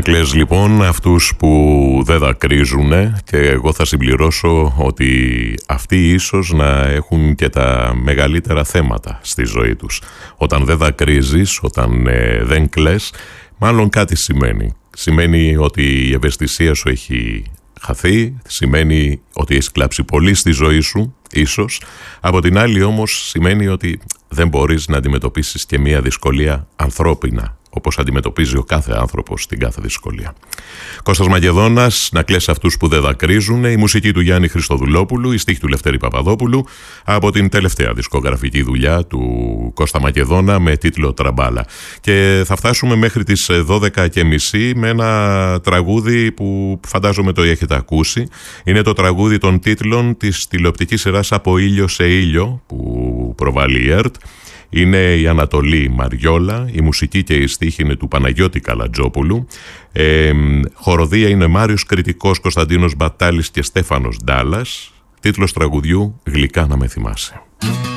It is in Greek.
Να κλαις λοιπόν αυτούς που δεν δακρύζουν, και εγώ θα συμπληρώσω ότι αυτοί ίσως να έχουν και τα μεγαλύτερα θέματα στη ζωή τους. Όταν δεν δακρύζεις, όταν δεν κλαις, μάλλον κάτι σημαίνει. Σημαίνει ότι η ευαισθησία σου έχει χαθεί, σημαίνει ότι έχεις κλάψει πολύ στη ζωή σου, ίσως. Από την άλλη όμως σημαίνει ότι δεν μπορείς να αντιμετωπίσεις και μια δυσκολία ανθρώπινα, όπως αντιμετωπίζει ο κάθε άνθρωπος την κάθε δυσκολία. Κώστας Μακεδόνας, να κλαις αυτούς που δεν δακρύζουν, η μουσική του Γιάννη Χριστοδουλόπουλου, η στίχη του Λευτέρη Παπαδόπουλου, από την τελευταία δισκογραφική δουλειά του Κώστα Μακεδόνα με τίτλο Τραμπάλα. Και θα φτάσουμε μέχρι τις 12:30 με ένα τραγούδι που φαντάζομαι το έχετε ακούσει. Είναι το τραγούδι των τίτλων της τηλεοπτικής σειράς Από ήλιο σε ήλιο που προβάλλει η ΕΡΤ. Είναι η Ανατολή Μαριόλα, η μουσική και η στίχη είναι του Παναγιώτη Καλατζόπουλου. Χοροδία είναι Μάριος Κρητικός, Κωνσταντίνος Μπατάλης και Στέφανος Ντάλλας. Τίτλος τραγουδιού «Γλυκά να με θυμάσαι».